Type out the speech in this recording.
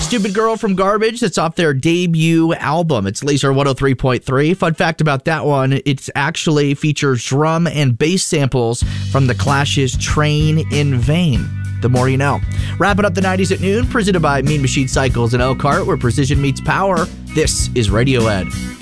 Stupid Girl from Garbage. That's off their debut album. It's Laser 103.3. Fun fact about that one, it actually features drum and bass samples from The Clash's Train in Vain. The more you know. Wrapping up the 90s at noon, presented by Mean Machine Cycles in Elkhart, where precision meets power. This is Radio Ed.